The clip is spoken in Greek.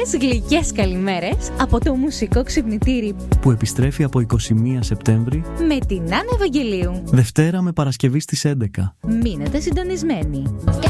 Πολλές γλυκές καλημέρες από το μουσικό ξυπνητήρι που επιστρέφει από 21 Σεπτέμβρη με την Άννα Ευαγγελίου. Δευτέρα με Παρασκευή στις 11. Μείνετε συντονισμένοι.